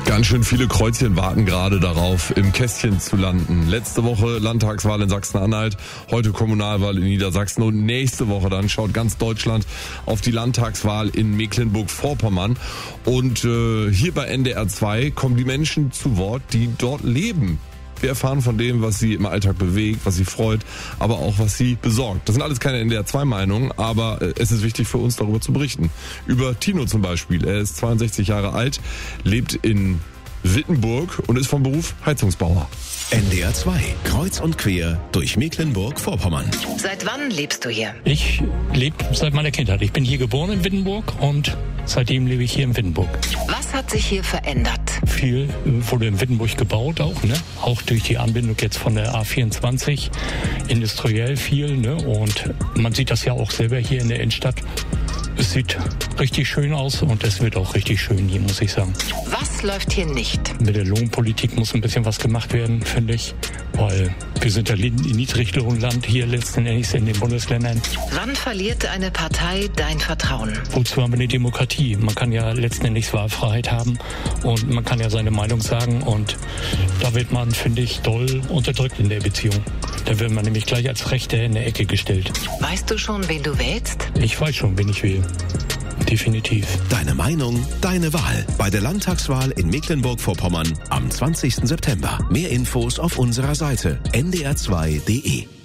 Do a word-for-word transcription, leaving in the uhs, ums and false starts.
Ganz schön viele Kreuzchen warten gerade darauf, im Kästchen zu landen. Letzte Woche Landtagswahl in Sachsen-Anhalt, heute Kommunalwahl in Niedersachsen und nächste Woche dann schaut ganz Deutschland auf die Landtagswahl in Mecklenburg-Vorpommern. Und äh, hier bei N D R zwei kommen die Menschen zu Wort, die dort leben. Wir erfahren von dem, was sie im Alltag bewegt, was sie freut, aber auch was sie besorgt. Das sind alles keine N D R zwei Meinungen, aber äh, es ist wichtig für uns, darüber zu berichten. Über Tino zum Beispiel. Er ist zweiundsechzig Jahre alt, lebt in Wittenburg und ist vom Beruf Heizungsbauer. N D R zwei, kreuz und quer durch Mecklenburg-Vorpommern. Seit wann lebst du hier? Ich lebe seit meiner Kindheit. Ich bin hier geboren in Wittenburg und seitdem lebe ich hier in Wittenburg. Was hat sich hier verändert? Viel wurde in Wittenburg gebaut auch, ne? Auch durch die Anbindung jetzt von der A vierundzwanzig, industriell viel, ne? Und man sieht das ja auch selber hier in der Innenstadt. Es sieht richtig schön aus und es wird auch richtig schön hier, muss ich sagen. Was läuft hier nicht? Mit der Lohnpolitik muss ein bisschen was gemacht werden, finde ich, weil wir sind ja ein Niedriglohnland hier letzten Endes in den Bundesländern. Wann verliert eine Partei dein Vertrauen? Wozu haben wir eine Demokratie? Man kann ja letzten Endes Wahlfreiheit haben und man kann ja seine Meinung sagen und da wird man, finde ich, doll unterdrückt in der Beziehung. Da wird man nämlich gleich als Rechter in der Ecke gestellt. Weißt du schon, wen du wählst? Ich weiß schon, wen ich wähle. Definitiv. Deine Meinung, deine Wahl. Bei der Landtagswahl in Mecklenburg-Vorpommern am zwanzigsten September. Mehr Infos auf unserer Seite n d r zwei punkt d e.